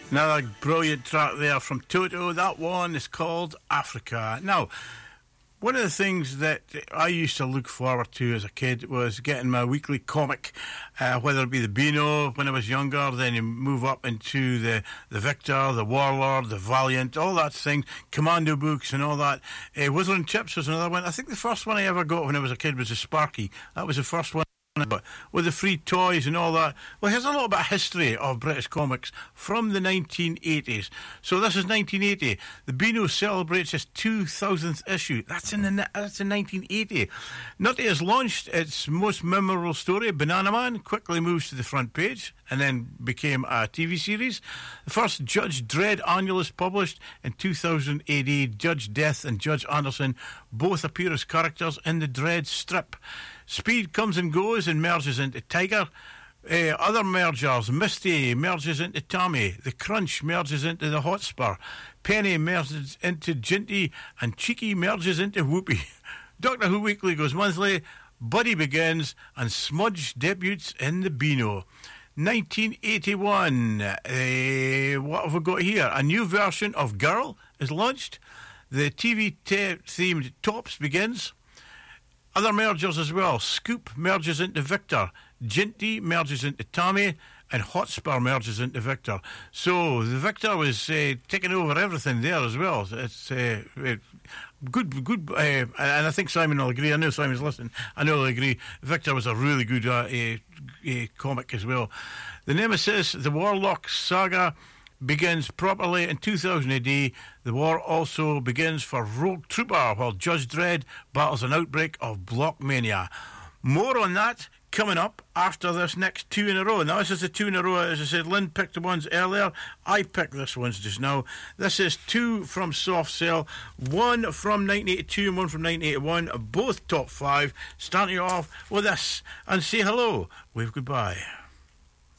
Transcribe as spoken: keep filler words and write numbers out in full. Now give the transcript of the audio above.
Another brilliant track there from Toto. That one is called Africa. Now, one of the things that I used to look forward to as a kid was getting my weekly comic, uh, whether it be the Beano when I was younger, then you move up into the, the Victor, the Warlord, the Valiant, all that thing, Commando books and all that. Uh, Whistling Chips was another one. I think the first one I ever got when I was a kid was a Sparky. That was the first one. But with the free toys and all that. Well, here's a little bit of history of British comics from the nineteen eighties. So this is nineteen eighty. The Beano celebrates its two thousandth issue. That's in the that's in nineteen eighty. Nutty has launched its most memorable story, Banana Man, quickly moves to the front page and then became a T V series. The first Judge Dredd annual is published in two thousand A D. Judge Death and Judge Anderson both appear as characters in the Dredd strip. Speed comes and goes and merges into Tiger. Uh, other mergers, Misty merges into Tommy. The Crunch merges into the Hotspur. Penny merges into Ginty. And Cheeky merges into Whoopi. Doctor Who Weekly goes monthly. Buddy begins. And Smudge debuts in the Beano. nineteen eighty-one. Uh, what have we got here? A new version of Girl is launched. The T V te- themed Tops begins. Other mergers as well. Scoop merges into Victor. Ginty merges into Tommy. And Hotspur merges into Victor. So the Victor was uh, taking over everything there as well. It's uh, good, good, uh, and I think Simon will agree. I know Simon's listening. I know he'll agree. Victor was a really good uh, uh, uh, comic as well. The Nemesis, the Warlock saga, begins properly in two thousand A D. The war also begins for Rogue Trooper while Judge Dredd battles an outbreak of block mania. More on that coming up after this next two in a row. Now this is the two in a row. As I said, Lynn picked the ones earlier. I picked this ones just now. This is two from Soft Cell, one from nineteen eighty-two and one from nineteen eighty-one, both top five. Starting you off with this and say hello, wave goodbye.